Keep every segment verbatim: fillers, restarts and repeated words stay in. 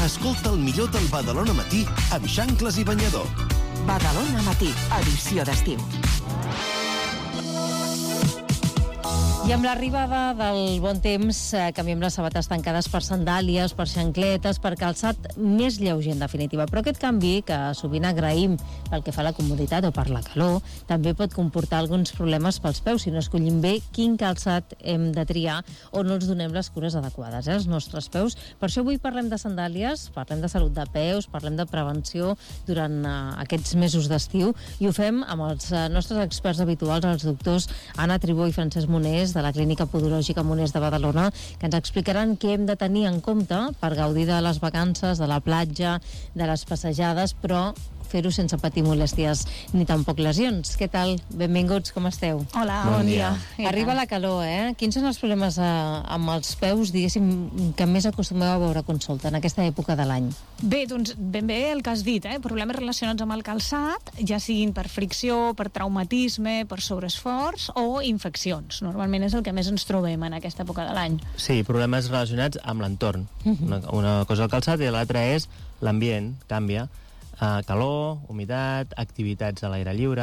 Escolta el millor del Badalona Matí amb xancles i banyador. Badalona Matí, edició d'estiu. I amb l'arribada del bon temps eh, canviem les sabates tancades per sandàlies, per xancletes, per calçat més lleuger en definitiva. Però aquest canvi, que sovint agraïm pel que fa a la comoditat o per la calor, també pot comportar alguns problemes pels peus si no escollim bé quin calçat hem de triar o no els donem les cures adequades, eh, als nostres peus. Per això avui parlem de sandàlies, parlem de salut de peus, parlem de prevenció durant eh, aquests mesos d'estiu i ho fem amb els eh, nostres experts habituals, els doctors Anna Tribó i Francesc Monés, de la Clínica Podològica Monés de Badalona, que ens explicaran què hem de tenir en compte per gaudir de les vacances, de la platja, de les passejades, però fer-ho sense patir molèsties ni tampoc lesions. Què tal? Benvinguts, com esteu? Hola, bon, bon dia. dia. Arriba la calor, eh? Quins són els problemes eh, amb els peus, diguéssim, que més acostumeu a veure consulta en aquesta època de l'any? Bé, doncs ben bé el que has dit, eh? Problemes relacionats amb el calçat, ja siguin per fricció, per traumatisme, per sobreesforç o infeccions. Normalment és el que més ens trobem en aquesta època de l'any. Sí, problemes relacionats amb l'entorn. Uh-huh. Una, una cosa el calçat i l'altra és l'ambient, canvia. Uh, calor, humitat, activitats a l'aire lliure,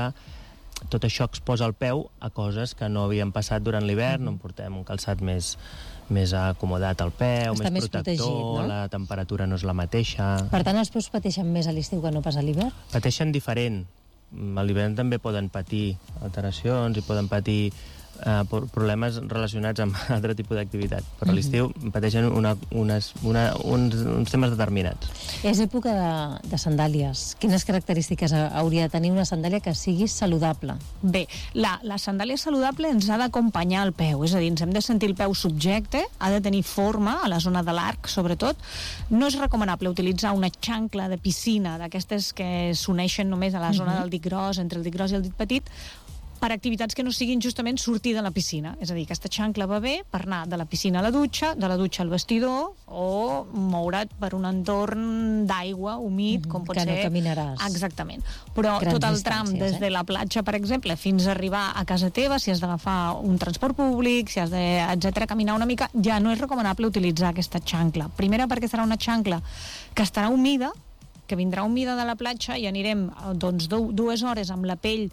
tot això exposa el peu a coses que no havien passat durant l'hivern, mm-hmm. no en portem un calçat més, més acomodat al peu, Està més, més protector, protegit, no? La temperatura no és la mateixa. Per tant, els peus pateixen més a l'estiu que no pas a l'hivern? Pateixen diferent. A l'hivern també poden patir alteracions i poden patir Uh, problemes relacionats amb altre tipus d'activitat, però a l'estiu pateixen una, unes, una, uns, uns temes determinats. És època de, de sandàlies. Quines característiques hauria de tenir una sandàlia que sigui saludable? Bé, la, la sandàlia saludable ens ha d'acompanyar el peu, és a dir, ens hem de sentir el peu subjecte, ha de tenir forma a la zona de l'arc, sobretot. No és recomanable utilitzar una xancla de piscina, d'aquestes que s'uneixen només a la zona uh-huh. del dit gros, entre el dit gros i el dit petit, per activitats que no siguin justament sortir de la piscina. És a dir, aquesta xancla va bé per anar de la piscina a la dutxa, de la dutxa al vestidor, o moure't per un entorn d'aigua humit, mm-hmm, com pot que ser... Que no caminaràs. Exactament. Però Grans tot el tram, des eh? de la platja, per exemple, fins a arribar a casa teva, si has d'agafar un transport públic, si has de, etcètera, caminar una mica, ja no és recomanable utilitzar aquesta xancla. Primera, perquè serà una xancla que estarà humida, que vindrà humida de la platja i anirem doncs, dues hores amb la pell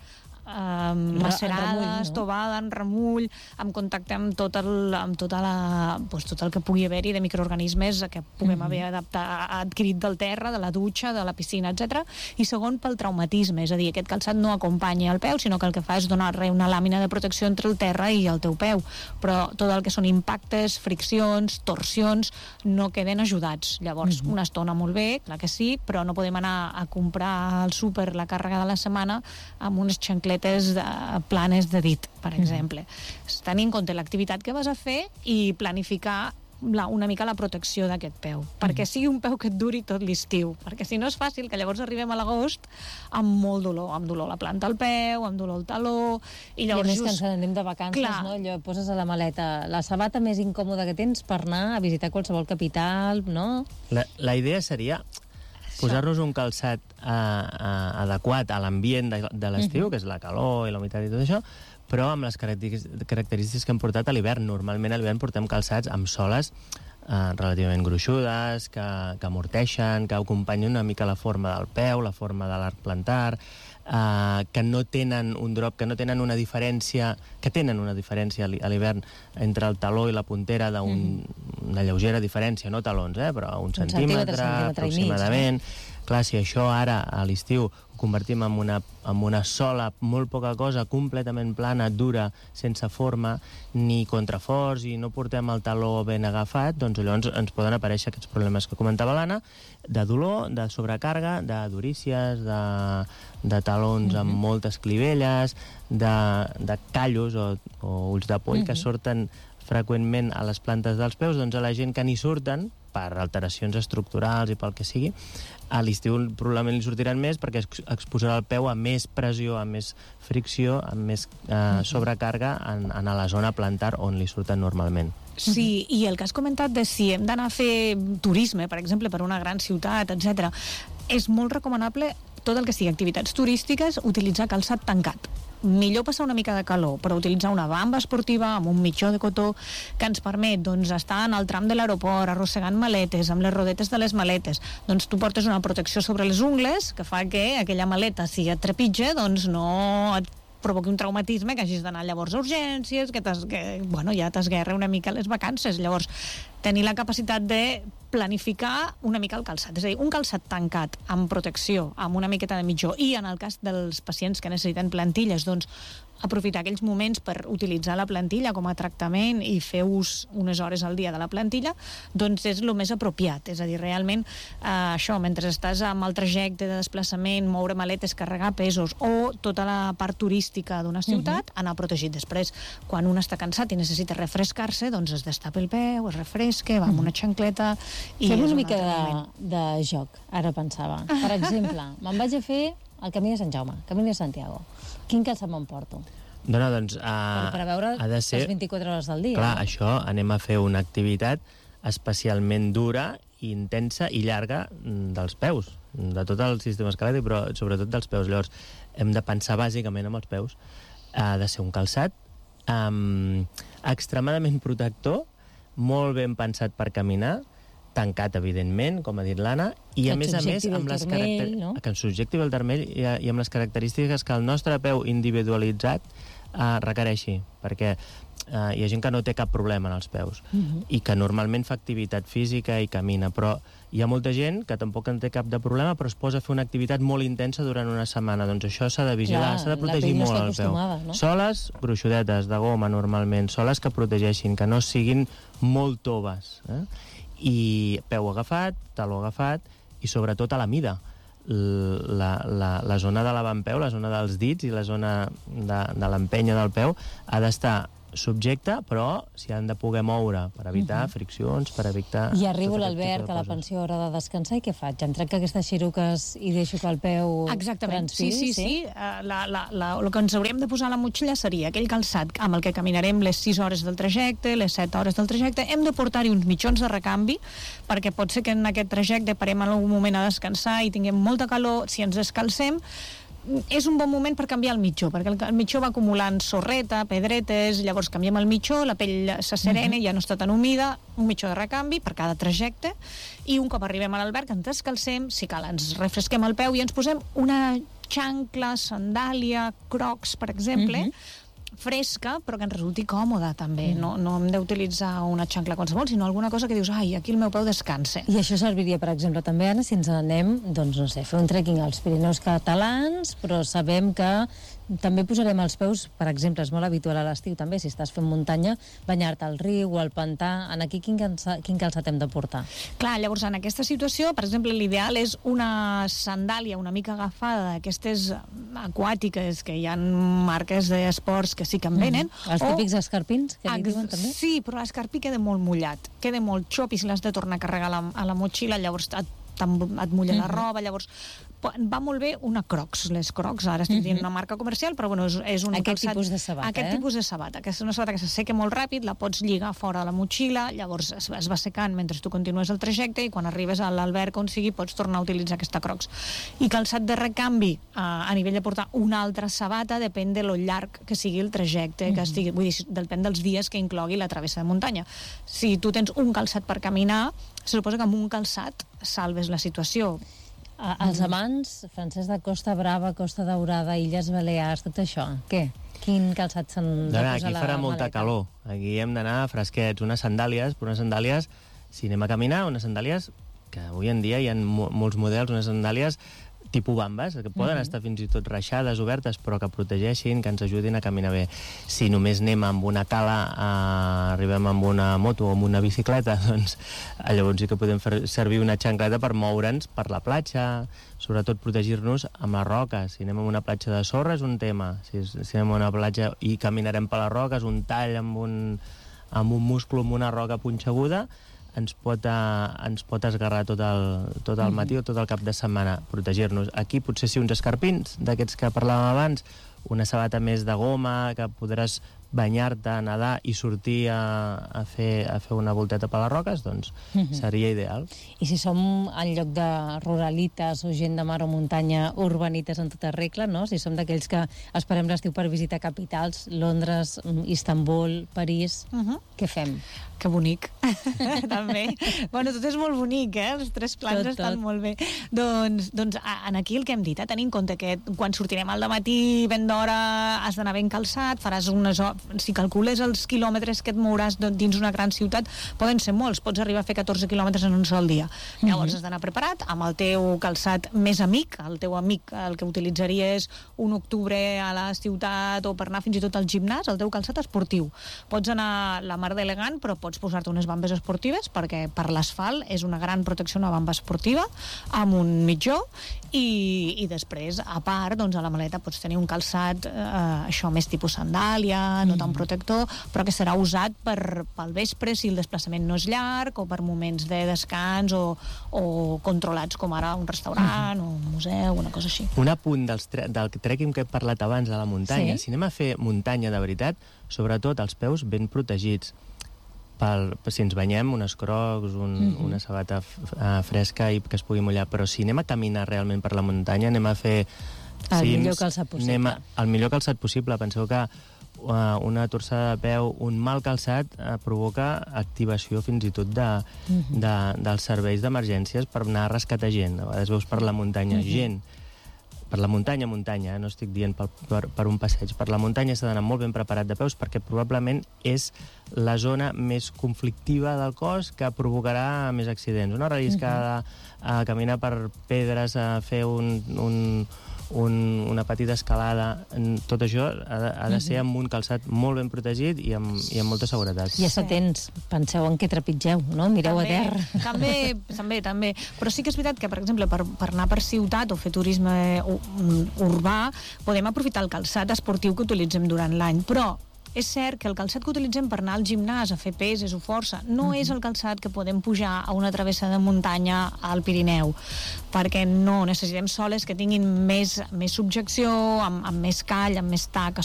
Um, macerada, remull, no? estovada, en remull, en contacte amb tot el, amb tota la, doncs, tot el que pugui haver-hi de microorganismes que puguem mm-hmm. haver adaptat, adquirit del terra, de la dutxa, de la piscina, etcètera. I segon, pel traumatisme, és a dir, aquest calçat no acompanya el peu, sinó que el que fa és donar-li una làmina de protecció entre el terra i el teu peu, però tot el que són impactes, friccions, torsions, no queden ajudats. Llavors, mm-hmm. una estona molt bé, clar que sí, però no podem anar a comprar al súper la càrrega de la setmana amb unes xancletes de planes de dit, per exemple. Mm. Tenir en compte l'activitat que vas a fer i planificar la, una mica la protecció d'aquest peu, mm. perquè sigui un peu que et duri tot l'estiu, perquè si no és fàcil que llavors arribem a l'agost amb molt dolor, amb dolor a la planta al peu, amb dolor al taló, i llavors... I a més just... que ens anem de vacances, clar. No? Allò, poses a la maleta la sabata més incòmoda que tens per anar a visitar qualsevol capital, no? La, la idea seria posar-nos un calçat uh, uh, adequat a l'ambient de, de l'estiu, uh-huh. que és la calor i la humitat i tot això, però amb les característiques que hem portat a l'hivern. Normalment a l'hivern portem calçats amb soles uh, relativament gruixudes, que, que amorteixen, que acompanyen una mica la forma del peu, la forma de l'arc plantar, Uh, que no tenen un drop, que no tenen una diferència, que tenen una diferència a l'hivern entre el taló i la puntera d'una mm. lleugera diferència, no talons, eh, però un, un centímetre, centímetre aproximadament. Mig, eh? Clar, si això ara a l'estiu ho convertim en una, en una sola, molt poca cosa, completament plana, dura, sense forma, ni contraforts, i no portem el taló ben agafat, doncs llavors ens poden aparèixer aquests problemes que comentava l'Anna, de dolor, de sobrecàrrega, de durícies, de, de talons mm-hmm. amb moltes clivelles, de, de callos o, o ulls de poll mm-hmm. que surten freqüentment a les plantes dels peus. Doncs a la gent que n'hi surten, per alteracions estructurals i pel que sigui, a l'estiu probablement li sortiran més perquè exposarà el peu a més pressió, a més fricció, a més eh, sobrecàrrega en, en la zona plantar on li surten normalment. Sí, i el que has comentat de si hem d'anar a fer turisme, per exemple, per una gran ciutat, etcètera, és molt recomanable tot el que sigui activitats turístiques, utilitzar calçat tancat. millor passar una mica de calor, però utilitzar una bamba esportiva amb un mitjó de cotó que ens permet doncs, estar en el tram de l'aeroport, arrossegant maletes, amb les rodetes de les maletes. Doncs tu portes una protecció sobre les ungles que fa que aquella maleta, si et trepitja, doncs no et provoqui un traumatisme, que hagis d'anar llavors a urgències, que, que bueno, ja t'esguerra una mica les vacances. Llavors, tenir la capacitat de planificar una mica el calçat. És a dir, un calçat tancat, amb protecció, amb una miqueta de mitjó, i en el cas dels pacients que necessiten plantilles, doncs aprofitar aquells moments per utilitzar la plantilla com a tractament i fer ús unes hores al dia de la plantilla, doncs és el més apropiat. És a dir, realment, eh, això, mentre estàs amb el trajecte de desplaçament, moure maletes, carregar pesos, o tota la part turística d'una ciutat, uh-huh. anar protegit. Després, quan un està cansat i necessita refrescar-se, doncs es destapa el peu, es refresca, va amb una xancleta... I fem una mica de, de joc, ara pensava. Per exemple, me'n vaig a fer el Camí de Sant Jaume, Camí de Santiago. Quin calçat m'emporto? No, no, doncs... Uh, per, per veure ha de ser, les vint-i-quatre hores del dia. Clar, no? això anem a fer una activitat especialment dura, intensa i llarga dels peus, de tot el sistema esquelètic, però sobretot dels peus. Llavors, hem de pensar bàsicament amb els peus. Ha de ser un calçat um, extremadament protector, molt ben pensat per caminar, tancat, evidentment, com ha dit l'Anna, i a més a més amb les caracter... no? que ens subjecti el turmell i, i amb les característiques que el nostre peu individualitzat eh, requereixi, perquè eh, hi ha gent que no té cap problema en els peus uh-huh. i que normalment fa activitat física i camina, però hi ha molta gent que tampoc en té cap de problema, però es posa a fer una activitat molt intensa durant una setmana. Doncs això s'ha de vigilar, s'ha de protegir molt el peu. No? Soles gruixudetes de goma, normalment, soles que protegeixin, que no siguin molt toves, eh? I peu agafat, taló agafat, i sobretot a la mida. La, la, la zona de l'avantpeu, la zona dels dits i la zona de, de l'empenya del peu ha d'estar subjecte, però s'hi han de poder moure per evitar uh-huh. friccions, per evitar... I arribo l'Albert a la pensió a hora de descansar i què faig? Em trec aquestes xiruques i deixo que el peu Exactament, transpiri? sí, sí, sí. sí. Uh, la, la, la, el que ens hauríem de posar a la motxilla seria aquell calçat amb el que caminarem les sis hores del trajecte, les set hores del trajecte. Hem de portar-hi uns mitjons de recanvi, perquè pot ser que en aquest trajecte parem en algun moment a descansar i tinguem molta calor. Si ens descalcem, és un bon moment per canviar el mitjó, perquè el mitjó va acumulant sorreta, pedretes, llavors canviem el mitjó, la pell s'asserena, uh-huh. ja no està tan humida, un mitjó de recanvi per cada trajecte, i un cop arribem a l'alberg ens descalcem, si cal ens refresquem el peu i ens posem una xancla, sandàlia, crocs, per exemple, uh-huh. fresca, però que ens resulti còmoda també. Mm. No, no hem d'utilitzar una xancla qualsevol, sinó alguna cosa que dius, ai, aquí el meu peu descansa. I això serviria, per exemple, també, Anna, si ens anem, doncs, no sé, fer un trekking als Pirineus catalans, però sabem que també posarem els peus, per exemple, és molt habitual a l'estiu també, si estàs fent muntanya, banyar-te al riu o al pantà. En aquí quin calçat, quin calçat hem de portar? Clar, llavors en aquesta situació, per exemple, l'ideal és una sandàlia una mica agafada d'aquestes aquàtiques, que hi ha marques d'esports que sí que en venen. Mm. Els típics o... escarpins, que li diuen també? Sí, però l'escarpí queda molt mullat, queda molt xop, i si l'has de tornar a carregar a la, a la motxilla, llavors et, et mulla mm-hmm. la roba, llavors va molt bé una Crocs, les Crocs, ara estic dient una marca comercial, però bueno, és, és un aquest calçat... tipus de sabata, aquest eh? tipus de sabata, que és una sabata que s'asseca molt ràpid, la pots lligar fora de la motxilla, llavors es, es va secant mentre tu continues el trajecte, i quan arribes a l'alberg on sigui pots tornar a utilitzar aquesta Crocs. I calçat de recanvi, eh, a nivell de portar una altra sabata, depèn de lo llarg que sigui el trajecte, que estigui, vull dir, depèn dels dies que inclogui la travessa de muntanya. Si tu tens un calçat per caminar, se suposa que amb un calçat salves la situació. A, els amants, Francesc de Costa Brava, Costa Daurada, Illes Balears, tot això, què? Quin calçat s'han de posar a la maleta? Aquí farà molta calor. Aquí hem d'anar fresquets, unes sandàlies, però unes sandàlies, si anem a caminar, unes sandàlies que avui en dia hi ha mo molts models, unes sandàlies tipus bambes, que poden uh-huh. estar fins i tot reixades, obertes, però que protegeixin, que ens ajudin a caminar bé. Si només anem amb una cala, eh, arribem amb una moto o amb una bicicleta, doncs llavors sí que podem fer servir una xancleta per moure'ns per la platja, sobretot protegir-nos amb les roques. Si anem a una platja de sorra és un tema, si, si anem a una platja i caminarem per les roques, un tall amb un, amb un musclo, amb una roca punxeguda, ens pot, uh, ens pot esgarrar tot el, tot el matí o tot el cap de setmana, protegir-nos. Aquí potser sí uns escarpins, d'aquests que parlàvem abans, una sabata més de goma, que podràs banyar-te, nedar i sortir a, a, fer, a fer una volteta per les roques, doncs uh-huh. seria ideal. I si som en lloc de ruralites o gent de mar o muntanya, urbanites en tota regla, no? Si som d'aquells que esperem l'estiu per visitar capitals, Londres, Istanbul, París, uh-huh. què fem? Que bonic, també. Bueno, tot és molt bonic, eh? Els tres plans tot, estan tot. molt bé. Doncs, doncs en aquí el que hem dit, eh? tenir en compte que quan sortirem al dematí ben d'hora has d'anar ben calçat, faràs unes hores, si calcules els quilòmetres que et mouràs dins una gran ciutat, poden ser molts, pots arribar a fer catorze quilòmetres en un sol dia. Mm-hmm. Llavors has d'anar preparat amb el teu calçat més amic, el teu amic, el que utilitzaries un octubre a la ciutat o per anar fins i tot al gimnàs, el teu calçat esportiu. Pots anar la mar d'elegant, però pots posar-te unes bambes esportives perquè per l'asfalt és una gran protecció una bamba esportiva amb un mitjó i, i després, a part, doncs, a la maleta pots tenir un calçat eh, això més tipus sandàlia, no tan protector, però que serà usat per, pel vespre si el desplaçament no és llarg o per moments de descans o, o controlats com ara un restaurant o un museu, una cosa així. Un apunt dels tre- del trekking que he parlat abans a la muntanya. Sí? Si anem a fer muntanya de veritat, sobretot els peus ben protegits. Pel, si ens banyem, unes crocs, un, mm-hmm. una sabata f- uh, fresca i que es pugui mullar, però si anem a caminar realment per la muntanya, anem a fer el cims, millor calçat possible. Anem a, el millor calçat possible. Penseu que uh, una torçada de peu, un mal calçat, uh, provoca activació fins i tot de, mm-hmm. de, dels serveis d'emergències per anar a rescatar gent. A vegades veus per la muntanya mm-hmm. gent per la muntanya, muntanya, eh? No estic dient per, per, per un passeig. Per la muntanya s'ha d'anar molt ben preparat de peus perquè probablement és la zona més conflictiva del cos que provocarà més accidents. Una relliscada, uh-huh. a caminar per pedres, a fer un, un, un, una petita escalada, tot això ha de, ha de ser amb un calçat molt ben protegit i amb, i amb molta seguretat. I estar atents, penseu en què trepitgeu, no? Mireu també, a terra. També, també, també. Però sí que és veritat que, per exemple, per, per anar per ciutat o fer turisme urbà, podem aprofitar el calçat esportiu que utilitzem durant l'any, però és cert que el calçat que utilitzem per anar al gimnàs a fer peses o força no uh-huh. és el calçat que podem pujar a una travessa de muntanya al Pirineu, perquè no necessitem soles que tinguin més, més subjecció, amb, amb més call, amb més tac,